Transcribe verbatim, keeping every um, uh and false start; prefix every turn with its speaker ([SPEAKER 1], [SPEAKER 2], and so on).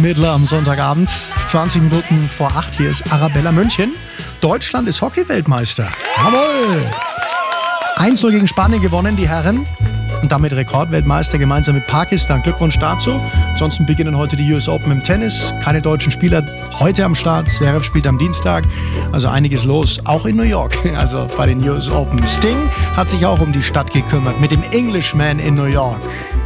[SPEAKER 1] Mittler am Sonntagabend. zwanzig Minuten vor acht. Hier ist Arabella München. Deutschland ist Hockey-Weltmeister. Jawohl! eins null gegen Spanien gewonnen, die Herren. Und damit Rekordweltmeister gemeinsam mit Pakistan. Glückwunsch dazu. Ansonsten beginnen heute die U S Open im Tennis. Keine deutschen Spieler heute am Start. Zverev spielt am Dienstag. Also einiges los, auch in New York. Also bei den U S Open. Sting hat sich auch um die Stadt gekümmert mit dem Englishman in New York.